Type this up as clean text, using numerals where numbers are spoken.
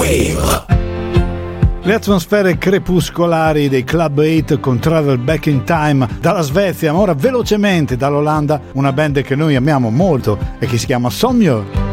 Wave. Le atmosfere crepuscolari dei Club 8 con Travel Back in Time dalla Svezia, ma ora velocemente dall'Olanda, una band che noi amiamo molto e che si chiama Somjör.